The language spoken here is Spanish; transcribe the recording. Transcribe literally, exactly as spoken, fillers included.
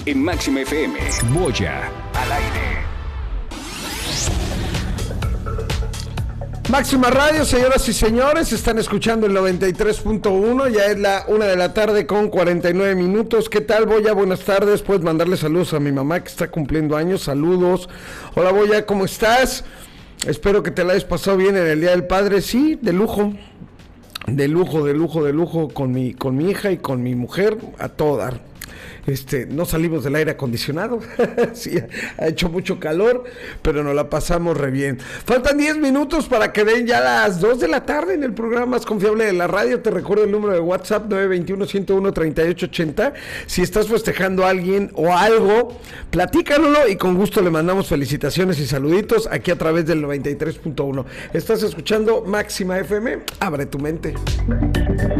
en Máxima F M. Boya al aire. Máxima Radio, señoras y señores, están escuchando el noventa y tres punto uno, ya es la una de la tarde con cuarenta y nueve minutos. ¿Qué tal, Boya? Buenas tardes, puedes mandarle saludos a mi mamá que está cumpliendo años, saludos. Hola, Boya, ¿cómo estás? Espero que te la hayas pasado bien en el Día del Padre. Sí, de lujo, de lujo, de lujo, de lujo, con mi, con mi hija y con mi mujer, a todo dar. Este, no salimos del aire acondicionado, sí, ha hecho mucho calor, pero nos la pasamos re bien. Faltan diez minutos para que den ya las dos de la tarde en el programa más confiable de la radio. Te recuerdo el número de WhatsApp nueve dos uno, uno uno, tres ocho ocho cero. Si estás festejando a alguien o algo, platícanoslo y con gusto le mandamos felicitaciones y saluditos aquí a través del noventa y tres punto uno. Estás escuchando Máxima F M, abre tu mente.